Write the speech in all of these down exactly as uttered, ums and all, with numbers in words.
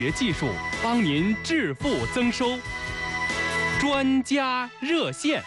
学技术帮您致富增收，专家热线。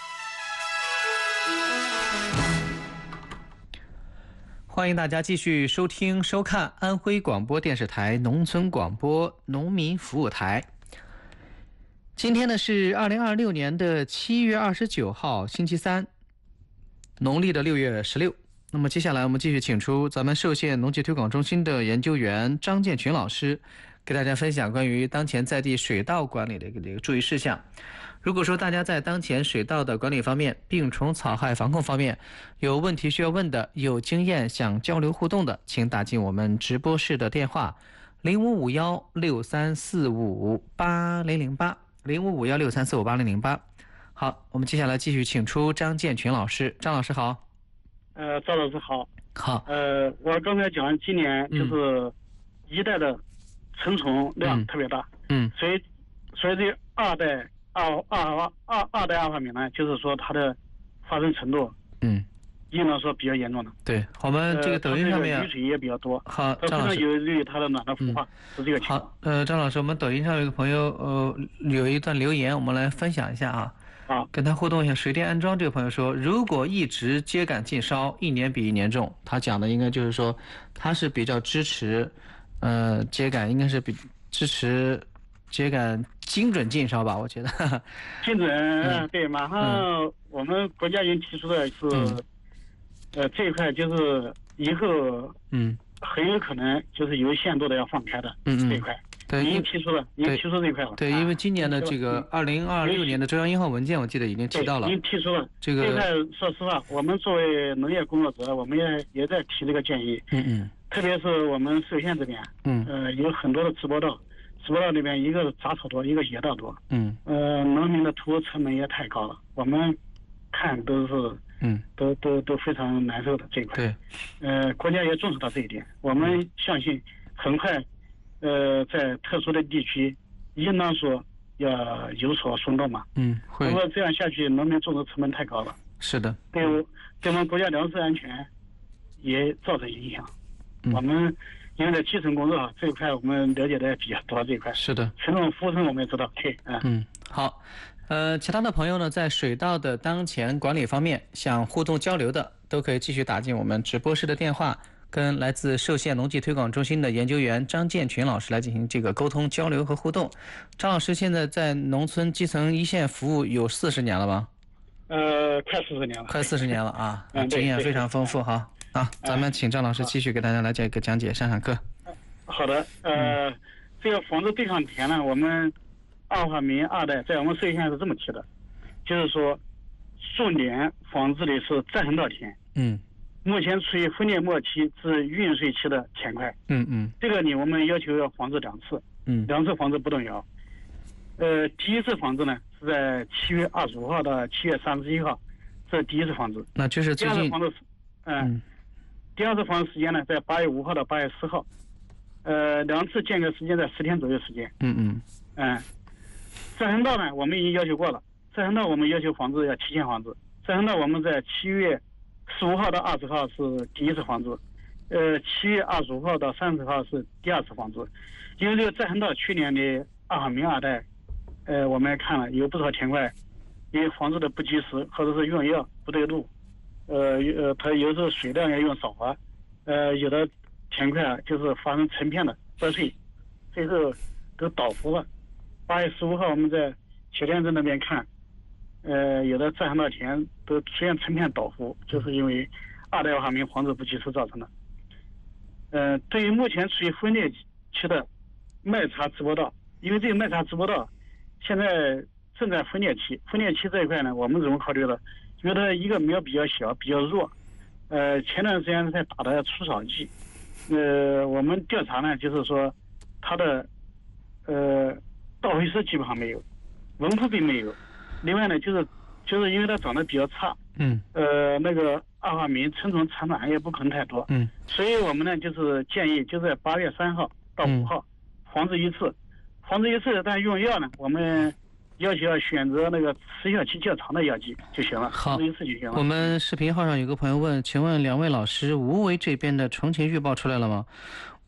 欢迎大家继续收听收看安徽广播电视台农村广播农民服务台。今天呢是二零二六年的七月二十九号星期三，农历的六月十六。那么接下来我们继续请出咱们寿县农技推广中心的研究员张建群老师，给大家分享关于当前在地水稻管理的一个这个注意事项。如果说大家在当前水稻的管理方面、病虫草害防控方面有问题需要问的、有经验想交流互动的，请打进我们直播室的电话零五五幺六三四五八零零八零五五幺六三四五八零零八。好，我们接下来继续请出张建群老师。张老师好。 呃，赵老师好。 好。 呃，我刚才讲今年就是一代的成虫量特别大， 嗯， 所以所以这二代二二二二代阿法米呢，就是说它的发生程度， 嗯， 应当说比较严重的。 对，我们这个抖音上面、 呃、雨水也比较多。 好，张老师， 非常有利于它的卵的孵化，嗯、是这个情况。 好，呃，张老师，我们抖音上有一个朋友呃有一段留言，我们来分享一下啊。 啊， 跟他互动一下。水电安装这个朋友说，如果一直秸秆禁烧，一年比一年重，他讲的应该就是说，他是比较支持，呃，秸秆应该是比支持秸秆精准禁烧吧，我觉得。 精准，嗯、对，马上我们国家已经提出的是，嗯、呃，这一块就是以后，嗯，很有可能就是有限度的要放开的，嗯嗯，这一块。 对， 已经提出了，已经提出这一块了。 对，因为今年的这个二零二六年的中央一号文件，我记得已经提到了。 已经提出了这个。 这块说实话，我们作为农业工作者，我们也也在提这个建议。 嗯嗯。 特别是我们寿县这边，嗯，呃，有很多的直播道，直播道那边一个杂草多，一个野道多。嗯。呃，农民的投入成本也太高了，我们看都是，嗯，都都都非常难受的这一块。对。呃，国家也重视到这一点，我们相信很快。呃，在特殊的地区，应当说要有所松动嘛。嗯，会。如果这样下去，农民种植成本太高了。是的。对，对我们国家粮食安全也造成影响。嗯、我们因为在基层工作这一块，我们了解的也比较多。这一块是的。群众服务生我们也知道。对，嗯。嗯，好。呃，其他的朋友呢，在水稻的当前管理方面想互动交流的，都可以继续打进我们直播室的电话。跟来自寿县农技推广中心的研究员张建群老师来进行这个沟通交流和互动。张老师现在在农村基层一线服务有四十年了吧？呃，快四十年了。快四十年了啊，嗯、经验非常丰富哈。啊，咱们请张老师继续给大家来这个讲解上上课。好的，呃，嗯、这个防治对抗田呢，我们阿法明二代在我们寿县是这么提的，就是说，重点防治的是再生稻田。嗯。目前处于分裂末期至孕穗期的田块，嗯嗯，这个呢我们要求要防治两次，嗯，两次防治不动摇。呃，第一次防治呢是在七月二十五号到七月三十一号，这是第一次防治。那就是最近。第二次防治，嗯，嗯第二次防治时间呢在八月五号到八月四号，呃，两次间隔时间在十天左右时间。嗯嗯嗯，再生稻呢我们已经要求过了，再生稻我们要求防治要提前防治，再生稻我们在七月。十五号到二十号是第一次防治，呃，七月二十五号到三十号是第二次防治。因为这个再生稻去年的阿法明二代，呃，我们看了有不少田块，因为防治的不及时或者是用药不对路，呃呃，它有时候水量也用少啊，呃，有的田块啊就是发生成片的剥碎，最后都倒伏了。八月十五号我们在铁田镇那边看。呃，有的再生稻田都出现成片倒伏，就是因为二代阿法明防治不及时造成的。呃，对于目前处于分裂期的麦茬直播稻，因为这个麦茬直播稻现在正在分裂期，分裂期这一块呢，我们怎么考虑的？因为它一个苗比较小，比较弱，呃，前段时间在打的除草剂，呃，我们调查呢，就是说它的呃稻回收基本上没有，纹铺并没有。另外呢，就是就是因为它长得比较差，嗯，呃，那个阿法明成虫产卵也不可能太多，嗯，所以我们呢就是建议就在八月三号到五号防治一次，防治一次，但用药呢，我们要求要选择那个持效期较长的药剂就行了，好，一次就行了。我们视频号上有个朋友问，请问两位老师，无为这边的虫群预报出来了吗？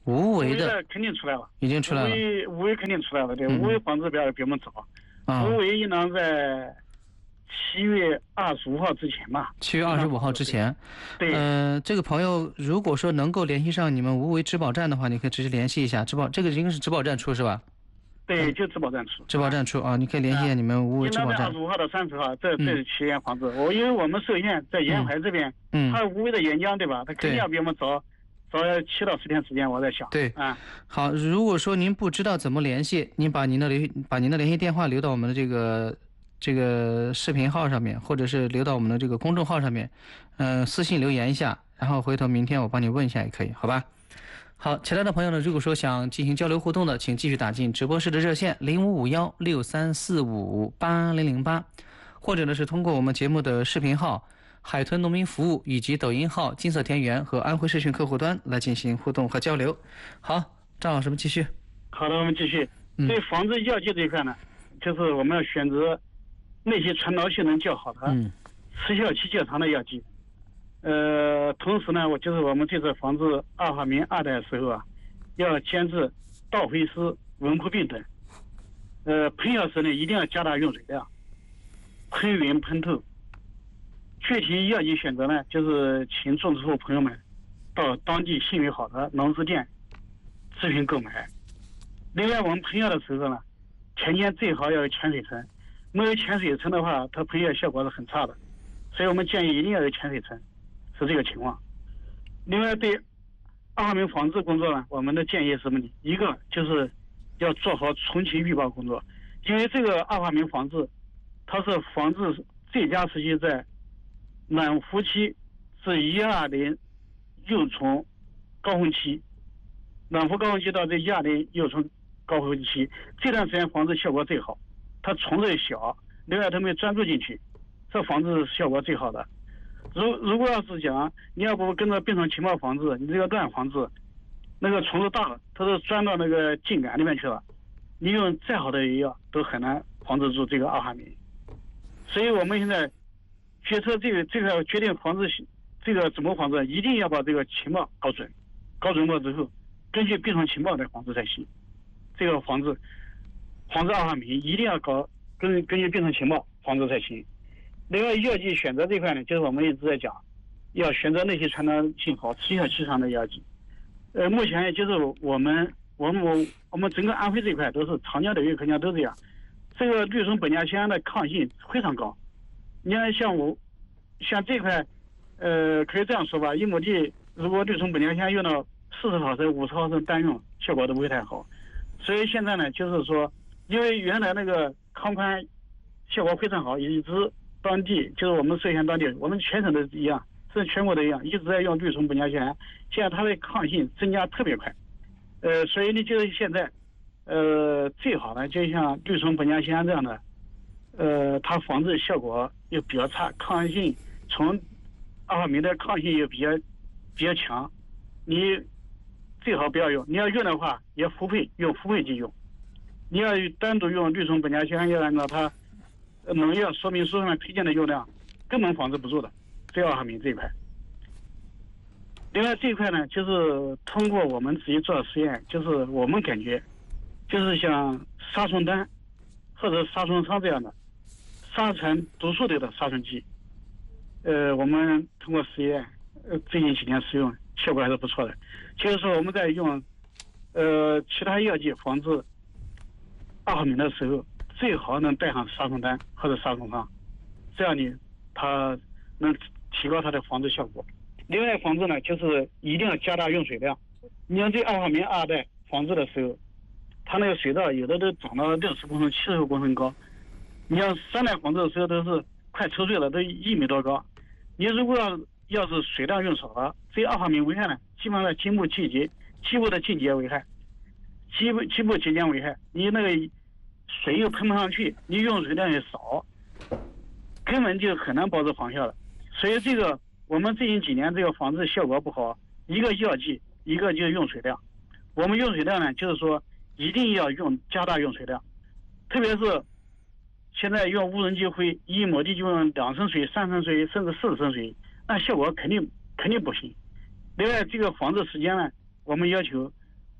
无为的肯定出来了， 已经出来了。 无为无为肯定出来了，对， 嗯、 无为房子比比我们早。啊、无为应当在七月二十五号之前吧。 七月二十五号之前。 对。 嗯、呃，这个朋友如果说能够联系上你们无为质保站的话，你可以直接联系一下质保，这个应该是质保站出是吧？ 对，就质保站出。 质保站出啊，你可以联系一下你们无为质保站。 二十五号到三十号，这这期间房子，我因为我们寿县在沿海这边， 嗯， 它无为的沿江对吧？它肯定要比我们早早七到十天时间，我在想。 对， 啊， 好，如果说您不知道怎么联系，您把您的联把您的联系电话留到我们的这个这个视频号上面，或者是留到我们的这个公众号上面，嗯、呃，私信留言一下，然后回头明天我帮你问一下也可以，好吧？好，其他的朋友呢，如果说想进行交流互动的，请继续打进直播室的热线零五五幺六三四五八零零八，或者呢是通过我们节目的视频号海豚农民服务以及抖音号金色田园和安徽视讯客户端来进行互动和交流。好，张老师们继续。 好的，我们继续。 嗯、 对房子药剂这一块呢，就是我们要选择那些传导性能较好的、嗯、持效期较长的药剂。呃，同时呢，我就是我们这次防治二化醚二代的时候啊，要监制倒回丝、蚊扑病等。呃，喷药时呢，一定要加大用水量，喷匀喷透。具体药剂选择呢，就是请种植户朋友们到当地信誉好的农资店咨询购买。另外，我们喷药的时候呢，前间最好要有潜水层，没有潜水层的话，它喷药效果是很差的，所以我们建议一定要有潜水层。是这个情况。另外，对二化醚防治工作呢，我们的建议是什么呢？一个就是要做好重启预报工作，因为这个二化醚防治，它是防治最佳时期在暖伏期至一二零幼虫高峰期，暖伏高峰期到这一二零幼虫高峰期这段时间防治效果最好，它虫子小，另外它没有钻入进去，这防治效果最好的。如如果要是讲你要不跟着病虫情报防治，你这个乱防治，那个虫子大了，它都钻到那个茎秆里面去了，你用再好的药都很难防治住这个二化醚。所以我们现在决策这个这个决定防治这个怎么防治，一定要把这个情报搞准，搞准过之后，根据病虫情报来防治才行。这个防治防治二化醚一定要搞根根据病虫情报防治才行。另外，药剂选择这块呢，就是我们一直在讲，要选择那些传导性好、持效期长的药剂。呃，目前就是我们我们我我们整个安徽这块都是长江流域、肯定都这样。这个氯虫苯甲酰胺的抗性非常高。你看，像我像这块，呃，可以这样说吧，一亩地如果氯虫苯甲酰胺用到四十毫升、五十毫升单用，效果都不会太好。所以现在呢，就是说，因为原来那个康宽效果非常好，一直。当地就是我们寿县当地，我们全省都一样，甚至全国都一样，一直在用氯虫苯甲酰胺，现在它的抗性增加特别快，呃，所以呢，就是现在，呃，最好呢，就像氯虫苯甲酰胺这样的，呃，它防治效果又比较差，抗性从二化醚的抗性又比较比较强，你最好不要用，你要用的话也复配用复配剂用，你要单独用氯虫苯甲酰胺，要按照它。农药说明书上面推荐的用量根本防治不住的，这二化醚这一块。另外这一块呢，就是通过我们自己做的实验，就是我们感觉，就是像杀虫丹或者杀虫霜这样的杀残毒素类的杀虫剂，呃，我们通过实验，呃，最近几年使用效果还是不错的。就是说我们在用呃其他药剂防治二化醚的时候。最好能带上杀虫丹或者杀虫霜，这样呢，它能提高它的防治效果。另外防治呢，就是一定要加大用水量。你像这二化醚二代防治的时候，它那个水道有的都涨到六十公分、七十公分高。你像三代防治的时候都是快抽水了，都一米多高。你如果要要是水量用少了，这二化醚危害呢，基本上在茎部季节、基部的茎节危害，基部基部节间危害。你那个。水又喷不上去，你用水量也少，根本就很难保证防效的。所以这个我们最近几年这个防治效果不好，一个药剂，一个就是用水量。我们用水量呢，就是说一定要用加大用水量，特别是现在用无人机灰，一亩地就用两升水、三升水，甚至四十升水，那效果肯定肯定不行。另外，这个防治时间呢，我们要求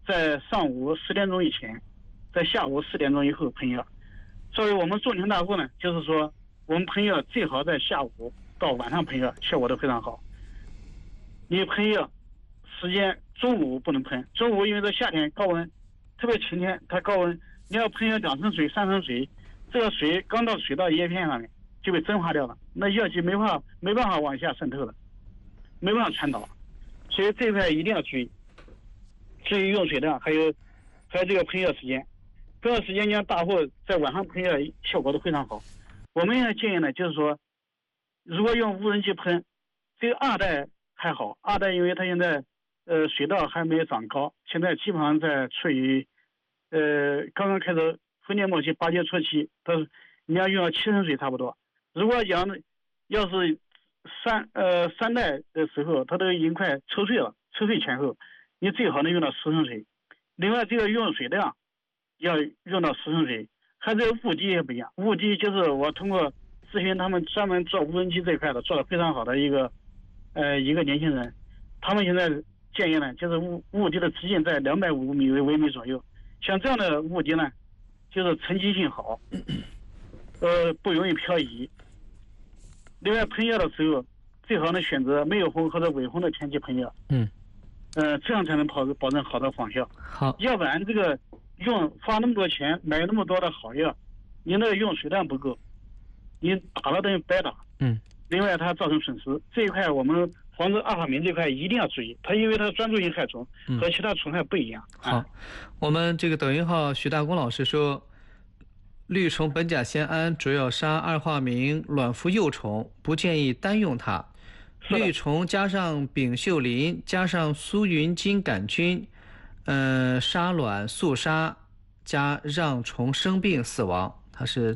在上午十点钟以前，在下午四点钟以后喷药。作为我们重型大户呢，就是说我们喷药最好在下午到晚上喷药，效果都非常好。你喷药时间中午不能喷，中午因为在夏天高温，特别晴天它高温，你要喷药两升水三升水，这个水刚到水稻叶片上面就被蒸发掉了，那药剂没法没办法往下渗透了，没办法传导，所以这一块一定要注意。至于用水量，还有还有这个喷药时间，喷药时间，你像大户在晚上喷药效果都非常好。我们现在建议呢，就是说，如果用无人机喷，这个二代还好，二代因为它现在呃水稻还没有长高，现在基本上在处于呃刚刚开始丰年末期八节初期，它你要用到七升水差不多。如果养要是三呃三代的时候，它都已经快抽穗了，抽穗前后。你最好能用到十升水，另外这个用水量要用到十升水，还有雾滴也不一样。雾滴就是我通过咨询他们专门做无人机这一块的，做的非常好的一个呃一个年轻人，他们现在建议呢，就是雾雾滴的直径在两百五米为微米左右，像这样的雾滴呢，就是沉积性好，呃不容易漂移。另外喷药的时候，最好能选择没有风或者伪风的天气喷药。 嗯。 呃，这样才能保保证好的仿效。 好， 要不然这个用花那么多钱买那么多的好药，你那个用水量不够，你打了等于白打。 嗯。 另外它造成损失，这一块我们防治二化敏这块一定要注意，它因为它专注性害虫和其他虫害不一样。 嗯、好，我们这个抖音号徐大功老师说，绿虫苯甲酰胺主要杀二化敏卵孵幼虫，不建议单用它。绿虫加上丙秀林加上苏云金杆菌，呃，杀卵速杀加让虫生病死亡，它是